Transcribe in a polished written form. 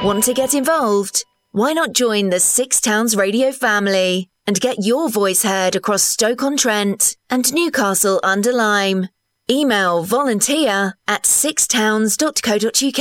Want to get involved? Why not join the Six Towns Radio family and get your voice heard across Stoke-on-Trent and Newcastle-under-Lyme? Email volunteer@sixtowns.co.uk